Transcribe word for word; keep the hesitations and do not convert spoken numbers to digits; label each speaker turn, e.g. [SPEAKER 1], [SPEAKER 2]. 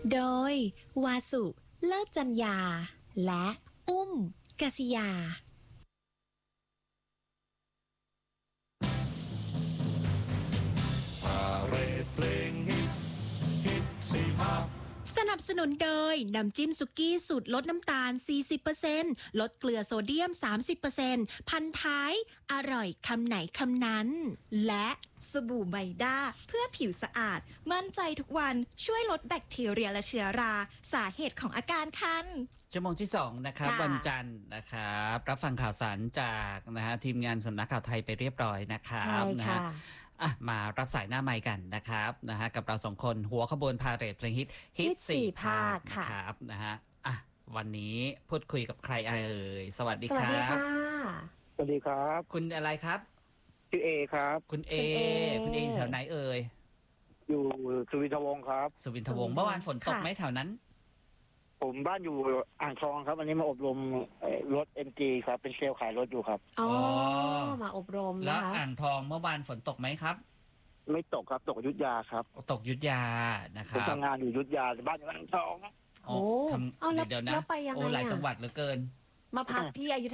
[SPEAKER 1] โดยวาสุเลิศจัญญาและอุ้มกษิยาสนับสนุนโดยน้ำจิ้มสุกี้สูตรลดน้ำตาล สี่สิบเปอร์เซ็นต์ ลดเกลือโซเดียม สามสิบเปอร์เซ็นต์ พันท้ายอร่อยคำไหนคำนั้นและ
[SPEAKER 2] สบู่ไมด้าเพื่อผิวสะอาดมั่นใจทุกวันช่วยลดแบคทีเรียและเชื้อราสาเหตุของอาการคัน
[SPEAKER 3] ชั่วโมงที่สองนะครับวันจันทร์นะครับรับฟังข่าวสารจากนะฮะทีมงานสำนักข่าวไทยไปเรียบร้อยนะครับนะฮะอ่ะมารับสายหน้าไมค์กันนะครับนะฮะกับเราสองคนหัวขบวนพาเหรดเพลงฮิตฮิตสี่ภาคนะครับนะฮะอ่ะวันนี้พูดคุยกับใครเอ่ยสวัสดีครับสวัสดีค่ะ
[SPEAKER 4] สวัสดีครับ
[SPEAKER 3] คุณอะไรครับ
[SPEAKER 4] ชื่อเอครับ
[SPEAKER 3] คุณเอคุณเอแถวไหนเอ่ย
[SPEAKER 4] อยู่สุวินทวงศ์ครับ
[SPEAKER 3] สุวินทวงศ์เมื่อวานฝนตกไหมแถวนั้น
[SPEAKER 4] ผมบ้านอยู่อ่างทองครับอันนี้มาอบรมรถ เอ็ม จี ครับเป็นเซลล์ขายรถอยู่ครับ
[SPEAKER 1] อ๋อมาอบรม
[SPEAKER 3] แล้วอ่างทองเมื่อวานฝนตกไหมครับ
[SPEAKER 4] ไม่ตกครับตกอยุธยาครับ
[SPEAKER 3] ตกอยุธยานะครับ
[SPEAKER 4] ผมทำงานอยู่อยุธยาบ้านอยู่อ่างทอง
[SPEAKER 3] โอ้ทำเดี๋ยวนะโอ้หลายจังหวัดเหลือเกิน
[SPEAKER 1] มาพักที่อยุธ